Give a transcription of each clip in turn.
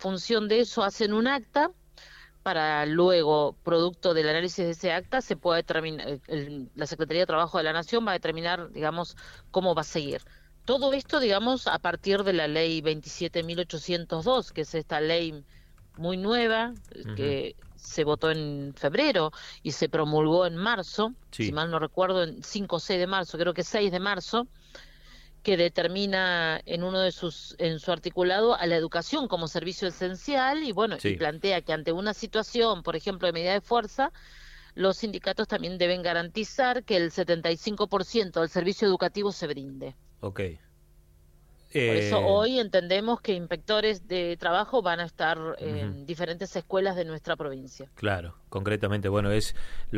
función de eso hacen un acta para luego, producto del análisis de ese acta, se puede determinar, la Secretaría de Trabajo de la Nación va a determinar, digamos, cómo va a seguir. Todo esto, digamos, a partir de la ley 27.802, que es esta ley muy nueva, Ujú. que se votó en febrero y se promulgó en marzo, si Sí, mal no recuerdo, en 5 o 6 de marzo, creo que 6 de marzo, que determina en uno de en su articulado a la educación como servicio esencial y bueno, y sí. plantea que ante una situación, por ejemplo, de medida de fuerza, los sindicatos también deben garantizar que el 75% del servicio educativo se brinde. Ok. Por eso Eh, hoy entendemos que inspectores de trabajo van a estar Ujú. en diferentes escuelas de nuestra provincia. Claro, concretamente, bueno, es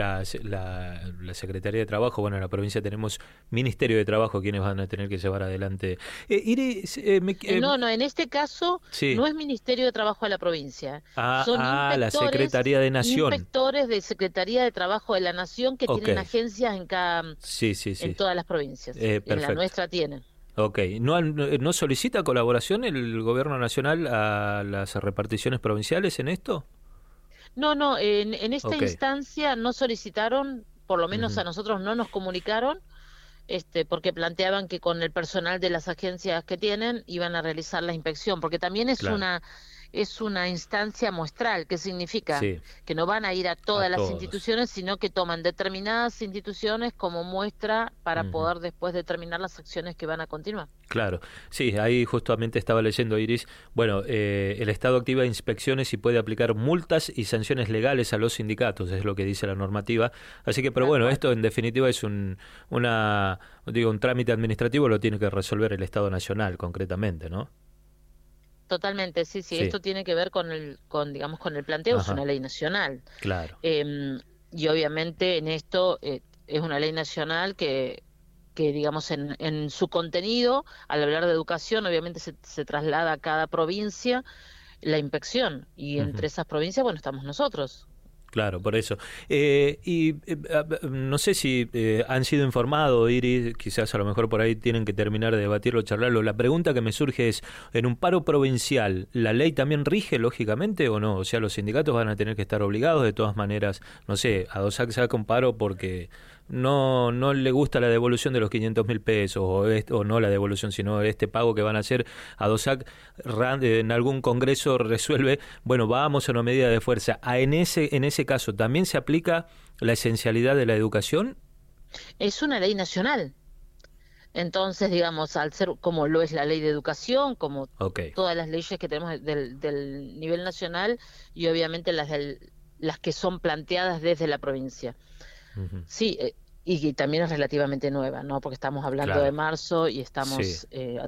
la Secretaría de Trabajo, bueno, en la provincia tenemos Ministerio de Trabajo, quienes van a tener que llevar adelante. Iris, No, no, en este caso sí, no es Ministerio de Trabajo de la provincia, son la Secretaría de Nación. inspectores de Secretaría de Trabajo de la Nación que Ok, tienen agencias en sí, sí, en sí, todas las provincias. En la perfecto. nuestra tienen. Ok, ¿no solicita colaboración el gobierno nacional a las reparticiones provinciales en esto? No, no, en esta Ok, instancia no solicitaron, por lo menos ujú, a nosotros no nos comunicaron, porque planteaban que con el personal de las agencias que tienen iban a realizar la inspección, porque también claro, es una instancia muestral, que significa sí, que no van a ir a a todas las todos. instituciones, sino que toman determinadas instituciones como muestra para Ujú. poder después determinar las acciones que van a continuar. Claro, sí, ahí justamente estaba leyendo, Iris. Bueno, el Estado activa inspecciones y puede aplicar multas y sanciones legales a los sindicatos, es lo que dice la normativa. Así que, pero Tal bueno, cual. esto en definitiva es un trámite administrativo, lo tiene que resolver el Estado Nacional concretamente, ¿no? Totalmente, sí, sí, Sí, esto tiene que ver digamos, con el planteo, es una ajá, ley nacional. claro. Y obviamente en esto es una ley nacional que digamos, en su contenido, al hablar de educación, obviamente se traslada a cada provincia la inspección, y Ujú. entre esas provincias, bueno, estamos nosotros. Claro, por eso. No sé si han sido informados, Iris, quizás a lo mejor por ahí tienen que terminar de debatirlo, charlarlo. La pregunta que me surge es, en un paro provincial, ¿la ley también rige lógicamente o no? O sea, los sindicatos van a tener que estar obligados de todas maneras, no sé, a ADOSAC saca un paro porque no le gusta la devolución de los 500.000 pesos o no la devolución, sino este pago que van a hacer a DOSAC en algún congreso resuelve, bueno, vamos a una medida de fuerza. En ese caso, ¿también se aplica la esencialidad de la educación? Es una ley nacional. Entonces, digamos, al ser como lo es la ley de educación, como Ok. todas las leyes que tenemos del nivel nacional y obviamente las que son planteadas desde la provincia. Ujú. Sí, y también es relativamente nueva, ¿no? Porque estamos hablando de Claro. marzo y Sí. estamos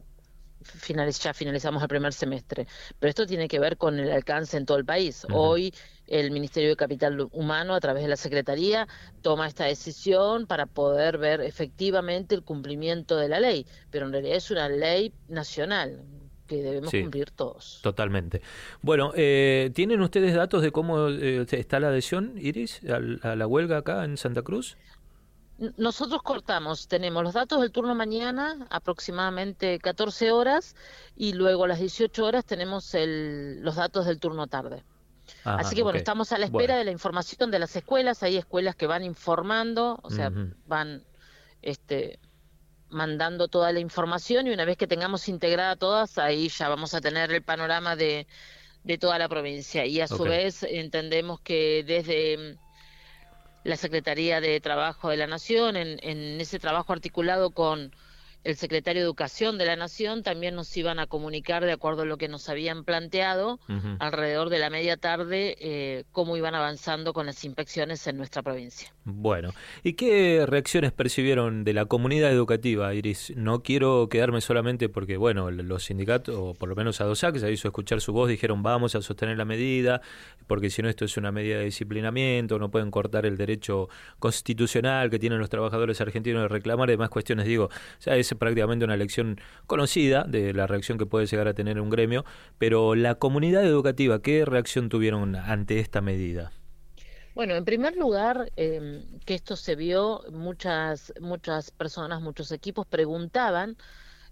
ya finalizamos el primer semestre. Pero esto tiene que ver con el alcance en todo el país. Ujú. Hoy el Ministerio de Capital Humano, a través de la Secretaría, toma esta decisión para poder ver efectivamente el cumplimiento de la ley. Pero en realidad es una ley nacional que debemos Sí. cumplir todos. Totalmente. Bueno, ¿tienen ustedes datos de cómo está la adhesión, Iris, a la huelga acá en Santa Cruz? Nosotros cortamos, tenemos los datos del turno mañana, aproximadamente 14 horas, y luego a las 18 horas tenemos los datos del turno tarde. Así Ajá, que ok. bueno, estamos a la espera Bueno. de la información de las escuelas. Hay escuelas que van informando, o sea, Ujú. van este, mandando toda la información, y una vez que tengamos integrada todas, ahí ya vamos a tener el panorama de toda la provincia. Y a su Ok. vez entendemos que desde la Secretaría de Trabajo de la Nación, en ese trabajo articulado con el secretario de Educación de la Nación, también nos iban a comunicar, de acuerdo a lo que nos habían planteado, Ujú. alrededor de la media tarde, cómo iban avanzando con las inspecciones en nuestra provincia. Bueno, ¿y qué reacciones percibieron de la comunidad educativa, Iris? No quiero quedarme solamente porque, bueno, los sindicatos, o por lo menos ADOSAC, se hizo escuchar su voz, dijeron vamos a sostener la medida, porque si no esto es una medida de disciplinamiento, no pueden cortar el derecho constitucional que tienen los trabajadores argentinos de reclamar y demás cuestiones. Digo, ya es prácticamente una lección conocida de la reacción que puede llegar a tener un gremio, pero la comunidad educativa, ¿qué reacción tuvieron ante esta medida? Bueno, en primer lugar, que esto se vio, muchas personas, muchos equipos preguntaban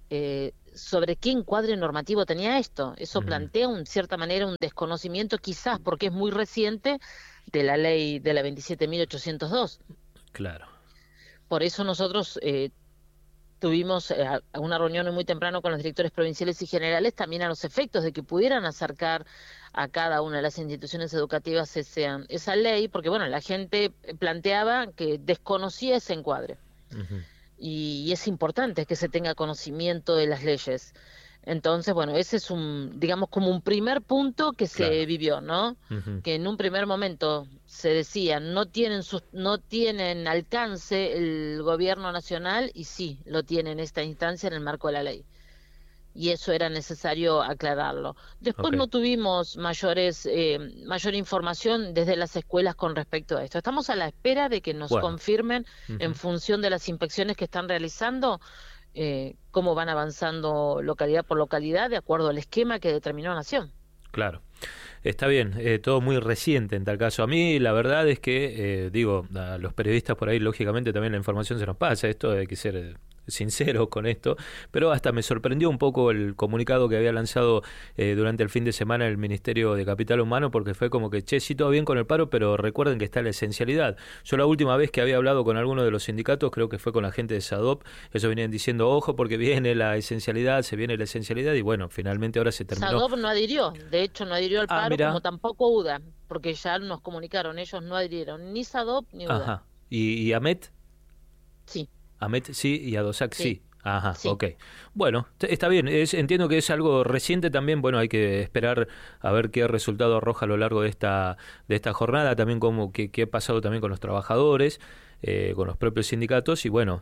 sobre qué encuadre normativo tenía esto. Eso plantea, en cierta manera, un desconocimiento, quizás porque es muy reciente, de la ley de la 27.802. Claro. Por eso nosotros tuvimos una reunión muy temprano con los directores provinciales y generales, también a los efectos de que pudieran acercar a cada una de las instituciones educativas esa ley, porque bueno, la gente planteaba que desconocía ese encuadre. Y es importante que se tenga conocimiento de las leyes. Entonces, bueno, ese es digamos, como un primer punto que se vivió, ¿no? Que en un primer momento se decía, no tienen alcance el gobierno nacional, y sí, lo tiene en esta instancia en el marco de la ley. Y eso era necesario aclararlo. Después no tuvimos mayor información desde las escuelas con respecto a esto. Estamos a la espera de que nos confirmen, en función de las inspecciones que están realizando, cómo van avanzando localidad por localidad de acuerdo al esquema que determinó Nación. Claro. Está bien, todo muy reciente en tal caso. A mí la verdad es que, a los periodistas por ahí, lógicamente también la información se nos pasa, esto hay que ser sincero con esto, pero hasta me sorprendió un poco el comunicado que había lanzado durante el fin de semana el Ministerio de Capital Humano, porque fue como que, sí, todo bien con el paro, pero recuerden que está la esencialidad. Yo la última vez que había hablado con alguno de los sindicatos, creo que fue con la gente de SADOP, ellos venían diciendo, ojo, porque viene la esencialidad, y bueno, finalmente ahora se terminó. SADOP no adhirió, de hecho no adhirió al paro, como tampoco UDA, porque ya nos comunicaron, ellos no adhirieron, ni SADOP ni UDA. Ajá. ¿Y AMET? Sí. AMET sí y ADOSAC sí. Ajá, sí. Ok. Bueno, está bien, entiendo que es algo reciente también, bueno, hay que esperar a ver qué resultado arroja a lo largo de esta jornada, también como qué ha pasado también con los trabajadores, con los propios sindicatos, y bueno,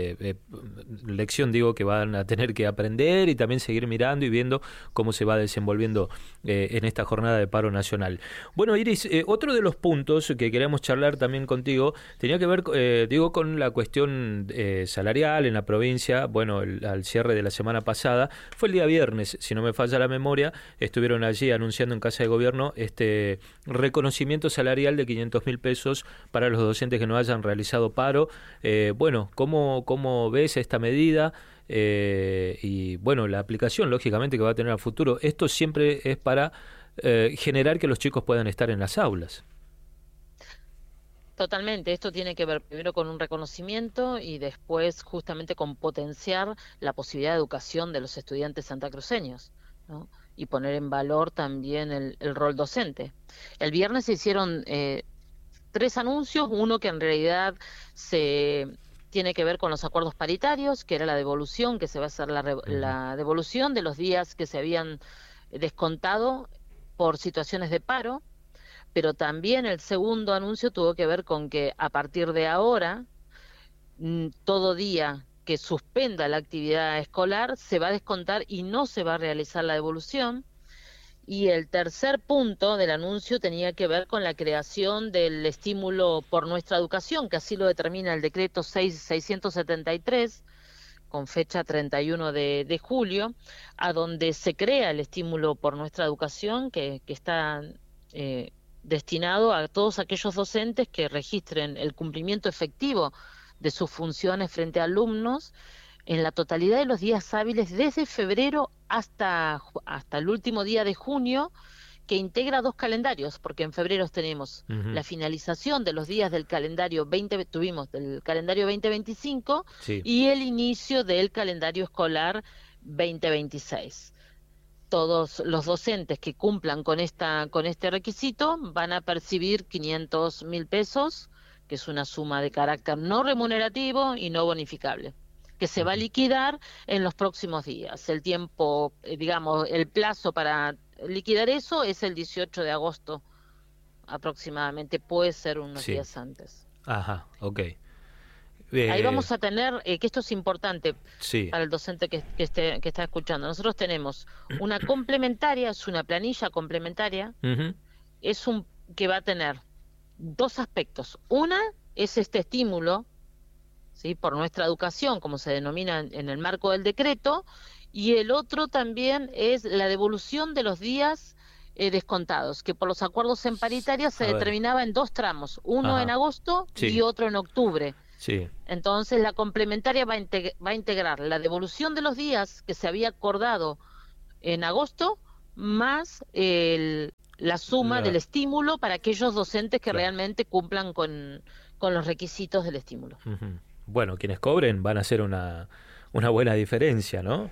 lección digo que van a tener que aprender y también seguir mirando y viendo cómo se va desenvolviendo en esta jornada de paro nacional. Bueno, Iris, otro de los puntos que queríamos charlar también contigo tenía que ver, con la cuestión salarial en la provincia. Bueno, al cierre de la semana pasada, fue el día viernes, si no me falla la memoria, estuvieron allí anunciando en Casa de Gobierno este reconocimiento salarial de 500.000 pesos para los docentes que no hayan realizado paro. Bueno, ¿cómo ves esta medida? Y bueno, la aplicación lógicamente que va a tener a futuro. Esto siempre es para generar que los chicos puedan estar en las aulas. Totalmente, esto tiene que ver primero con un reconocimiento y después justamente con potenciar la posibilidad de educación de los estudiantes santacruceños, ¿no? Y poner en valor también el rol docente. El viernes se hicieron 3 anuncios, uno que en realidad tiene que ver con los acuerdos paritarios, que era la devolución, que se va a hacer la devolución de los días que se habían descontado por situaciones de paro, pero también el segundo anuncio tuvo que ver con que a partir de ahora, todo día que suspenda la actividad escolar se va a descontar y no se va a realizar la devolución. Y el tercer punto del anuncio tenía que ver con la creación del estímulo por nuestra educación, que así lo determina el decreto 673, con fecha 31 de julio, a donde se crea el estímulo por nuestra educación, que está destinado a todos aquellos docentes que registren el cumplimiento efectivo de sus funciones frente a alumnos en la totalidad de los días hábiles desde febrero hasta el último día de junio, que integra 2 calendarios, porque en febrero tenemos la finalización de los días del calendario del calendario 2025 y el inicio del calendario escolar 2026. Todos los docentes que cumplan con este requisito van a percibir 500.000 pesos, que es una suma de carácter no remunerativo y no bonificable, que se va a liquidar en los próximos días. El tiempo, el plazo para liquidar eso es el 18 de agosto aproximadamente, puede ser unos días antes. Ajá, ok. Ahí vamos a tener, que esto es importante para el docente que está escuchando. Nosotros tenemos una complementaria, es una planilla complementaria, que va a tener 2 aspectos. Una es este estímulo, ¿sí?, por nuestra educación, como se denomina en el marco del decreto, y el otro también es la devolución de los días descontados, que por los acuerdos en paritaria se determinaba en 2 tramos, uno en agosto y otro en octubre. Sí. Entonces, la complementaria va a integrar la devolución de los días que se había acordado en agosto, más la suma del La, estímulo para aquellos docentes que claro. realmente cumplan con los requisitos del estímulo. Ujú. Bueno, quienes cobren van a hacer una buena diferencia, ¿no?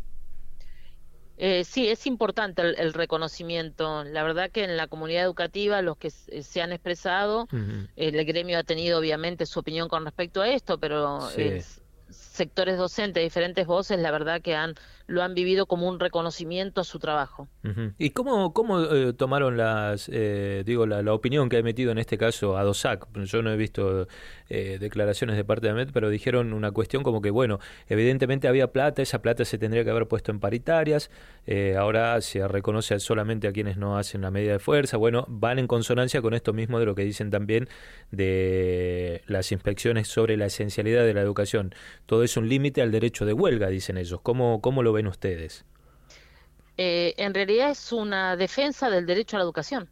Sí, es importante el reconocimiento. La verdad que en la comunidad educativa, los que se han expresado, Ujú. el gremio ha tenido obviamente su opinión con respecto a esto, pero Sí. sectores docentes, diferentes voces, la verdad que lo han vivido como un reconocimiento a su trabajo. Ujú. ¿Y cómo tomaron la opinión que ha emitido en este caso ADOSAC? Yo no he visto declaraciones de parte de AMET, pero dijeron una cuestión como que, bueno, evidentemente había plata, esa plata se tendría que haber puesto en paritarias, ahora se reconoce solamente a quienes no hacen la medida de fuerza, bueno, van en consonancia con esto mismo de lo que dicen también de las inspecciones sobre la esencialidad de la educación. Todo es un límite al derecho de huelga, dicen ellos. ¿Cómo lo ven ustedes? En realidad es una defensa del derecho a la educación,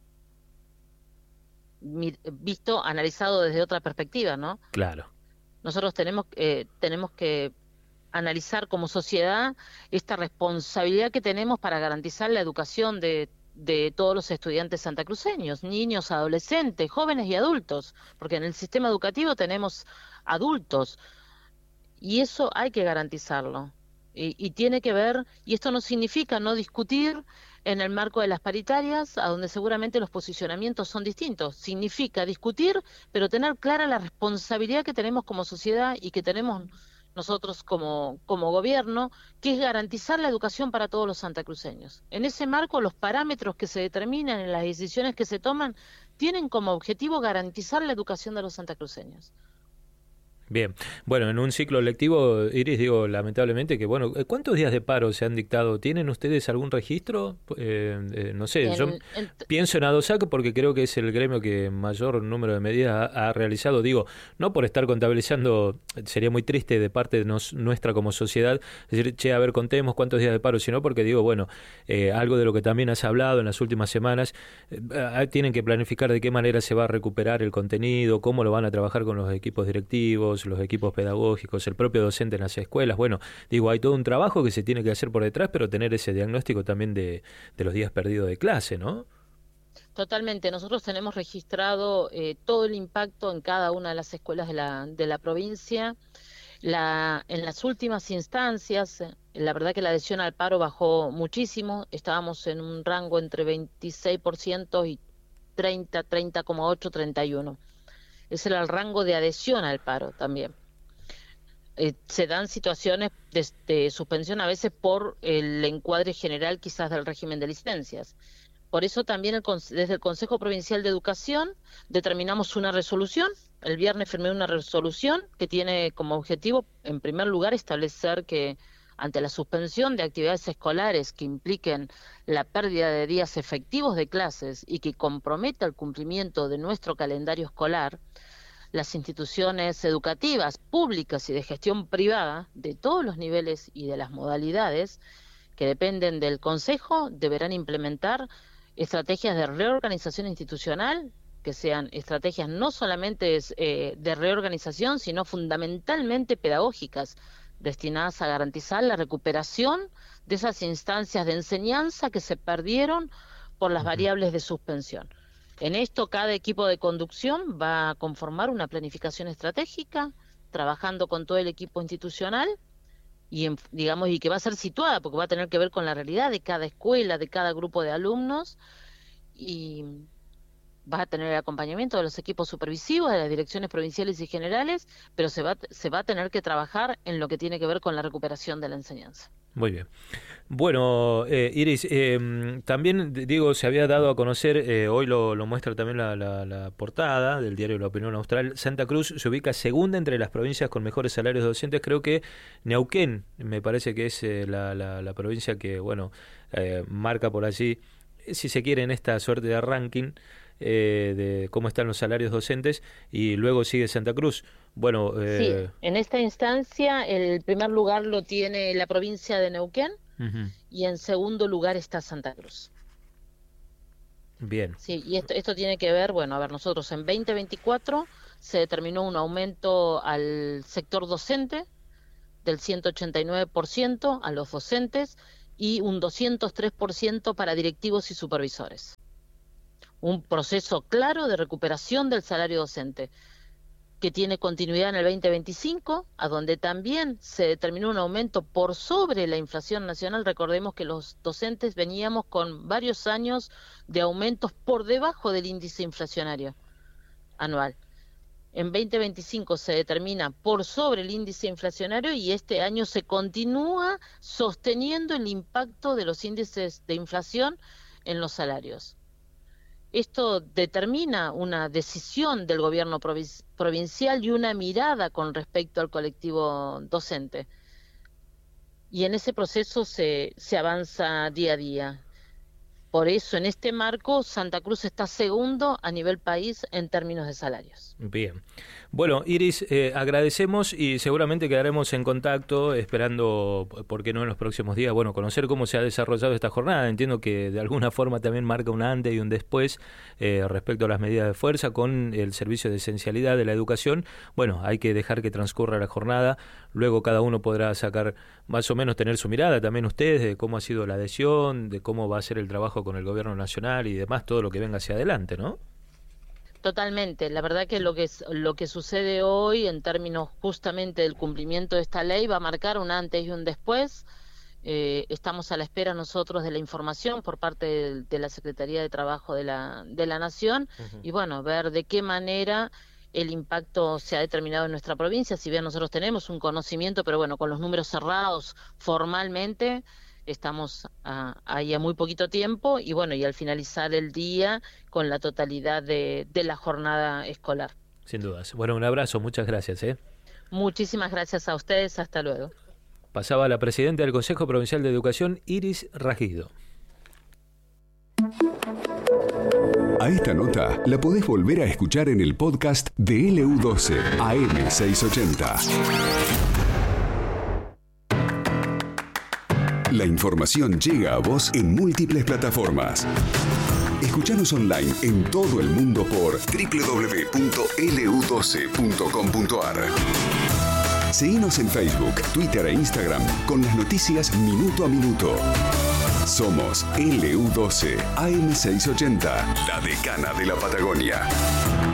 visto, analizado desde otra perspectiva, ¿no? Claro. Nosotros tenemos que analizar como sociedad esta responsabilidad que tenemos para garantizar la educación de todos los estudiantes santacruceños, niños, adolescentes, jóvenes y adultos, porque en el sistema educativo tenemos adultos y eso hay que garantizarlo. Y tiene que ver, y esto no significa no discutir en el marco de las paritarias, a donde seguramente los posicionamientos son distintos. Significa discutir, pero tener clara la responsabilidad que tenemos como sociedad y que tenemos nosotros como gobierno, que es garantizar la educación para todos los santacruceños. En ese marco, los parámetros que se determinan en las decisiones que se toman tienen como objetivo garantizar la educación de los santacruceños. Bien, bueno, en un ciclo lectivo, Iris, digo lamentablemente que, bueno, ¿cuántos días de paro se han dictado? ¿Tienen ustedes algún registro? No sé, yo En, en, pienso en ADOSAC porque creo que es el gremio que mayor número de medidas ha realizado, digo, no por estar contabilizando, sería muy triste de parte de nuestra como sociedad, decir, che, a ver, contemos cuántos días de paro, sino porque digo, bueno, algo de lo que también has hablado en las últimas semanas, tienen que planificar de qué manera se va a recuperar el contenido, cómo lo van a trabajar con los equipos directivos, los equipos pedagógicos, el propio docente en las escuelas. Bueno, digo, hay todo un trabajo que se tiene que hacer por detrás, pero tener ese diagnóstico también de los días perdidos de clase, ¿no? Totalmente, nosotros tenemos registrado todo el impacto en cada una de las escuelas de la provincia. En las últimas instancias, la verdad que la adhesión al paro bajó muchísimo, estábamos en un rango entre 26% y 30,8, 31. Ese era el rango de adhesión al paro también. Se dan situaciones de suspensión a veces por el encuadre general quizás del régimen de licencias. Por eso también desde el Consejo Provincial de Educación determinamos una resolución. El viernes firmé una resolución que tiene como objetivo, en primer lugar, establecer que ante la suspensión de actividades escolares que impliquen la pérdida de días efectivos de clases y que comprometa el cumplimiento de nuestro calendario escolar, las instituciones educativas públicas y de gestión privada de todos los niveles y de las modalidades que dependen del Consejo deberán implementar estrategias de reorganización institucional, que sean estrategias no solamente de reorganización, sino fundamentalmente pedagógicas, destinadas a garantizar la recuperación de esas instancias de enseñanza que se perdieron por las Ujú. variables de suspensión. En esto, cada equipo de conducción va a conformar una planificación estratégica, trabajando con todo el equipo institucional digamos, y que va a ser situada, porque va a tener que ver con la realidad de cada escuela, de cada grupo de alumnos, y vas a tener el acompañamiento de los equipos supervisivos, de las direcciones provinciales y generales, pero se va a tener que trabajar en lo que tiene que ver con la recuperación de la enseñanza. Muy bien. Bueno, Iris, también digo, se había dado a conocer, hoy lo muestra también la portada del diario La Opinión Austral, Santa Cruz se ubica segunda entre las provincias con mejores salarios docentes, creo que Neuquén me parece que es la provincia que, bueno, marca por allí, si se quiere, en esta suerte de ranking de cómo están los salarios docentes, y luego sigue Santa Cruz. Bueno, Sí, en esta instancia el primer lugar lo tiene la provincia de Neuquén ujú. y en segundo lugar está Santa Cruz. Bien. Sí, y esto tiene que ver, bueno, a ver, nosotros en 2024 se determinó un aumento al sector docente del 189% a los docentes y un 203% para directivos y supervisores. Un proceso claro de recuperación del salario docente, que tiene continuidad en el 2025, a donde también se determinó un aumento por sobre la inflación nacional. Recordemos que los docentes veníamos con varios años de aumentos por debajo del índice inflacionario anual. En 2025 se determina por sobre el índice inflacionario y este año se continúa sosteniendo el impacto de los índices de inflación en los salarios. Esto determina una decisión del gobierno provincial y una mirada con respecto al colectivo docente. Y en ese proceso se avanza día a día. Por eso, en este marco, Santa Cruz está segundo a nivel país en términos de salarios. Bien. Bueno, Iris, agradecemos y seguramente quedaremos en contacto esperando, ¿por qué no en los próximos días? Bueno, conocer cómo se ha desarrollado esta jornada. Entiendo que de alguna forma también marca un antes y un después respecto a las medidas de fuerza con el servicio de esencialidad de la educación. Bueno, hay que dejar que transcurra la jornada. Luego cada uno podrá sacar más o menos, tener su mirada, también ustedes, de cómo ha sido la adhesión, de cómo va a ser el trabajo con el gobierno nacional y demás, todo lo que venga hacia adelante, ¿no? Totalmente. La verdad que lo que sucede hoy en términos justamente del cumplimiento de esta ley va a marcar un antes y un después. Estamos a la espera nosotros de la información por parte de la Secretaría de Trabajo de la Nación y bueno, ver de qué manera el impacto se ha determinado en nuestra provincia. Si bien nosotros tenemos un conocimiento, pero bueno, con los números cerrados formalmente, estamos ahí a muy poquito tiempo y bueno, y al finalizar el día con la totalidad de la jornada escolar. Sin dudas. Bueno, un abrazo, muchas gracias. Muchísimas gracias a ustedes, hasta luego. Pasaba la presidenta del Consejo Provincial de Educación, Iris Ragido. A esta nota la podés volver a escuchar en el podcast de LU12 AM680. La información llega a vos en múltiples plataformas. Escuchanos online en todo el mundo por www.lu12.com.ar. Seguinos en Facebook, Twitter e Instagram con las noticias minuto a minuto. Somos LU12 AM680, la decana de la Patagonia.